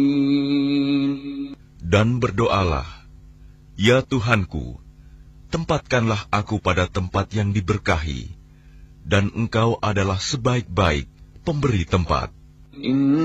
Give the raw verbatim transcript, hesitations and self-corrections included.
Dan berdoalah, ya Tuhanku, tempatkanlah aku pada tempat yang diberkahi, dan Engkau adalah sebaik-baik pemberi tempat.